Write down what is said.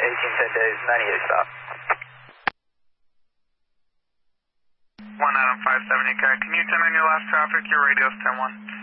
1810 days, 98 stop. 1 Adam 570, okay. Can you turn on your last traffic? Your radio's 10-1.